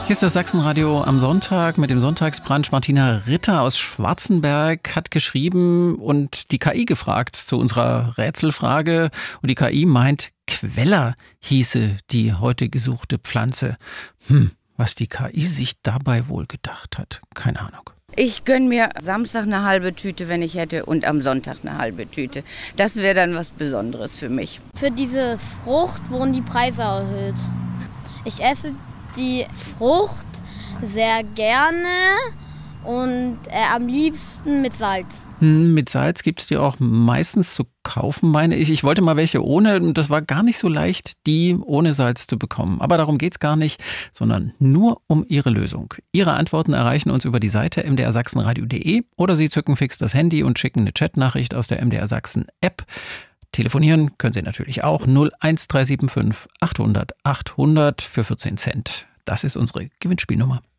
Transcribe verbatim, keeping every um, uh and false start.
Hier ist das Sachsenradio am Sonntag mit dem Sonntagsbrunch. Martina Ritter aus Schwarzenberg hat geschrieben und die K I gefragt zu unserer Rätselfrage. Und die K I meint, Queller hieße die heute gesuchte Pflanze. Hm, was die K I sich dabei wohl gedacht hat, keine Ahnung. Ich gönne mir Samstag eine halbe Tüte, wenn ich hätte, und am Sonntag eine halbe Tüte. Das wäre dann was Besonderes für mich. Für diese Frucht wurden die Preise erhöht. Ich esse die Frucht sehr gerne und äh, am liebsten mit Salz. Hm, mit Salz gibt es die auch meistens zu kaufen, meine ich. Ich wollte mal welche ohne, das war gar nicht so leicht, die ohne Salz zu bekommen. Aber darum geht's gar nicht, sondern nur um Ihre Lösung. Ihre Antworten erreichen uns über die Seite m d r sachsenradio punkt d e oder Sie zücken fix das Handy und schicken eine Chatnachricht aus der M D R Sachsen App. Telefonieren können Sie natürlich auch null eins drei sieben fünf achthundert achthundert für vierzehn Cent. Das ist unsere Gewinnspielnummer.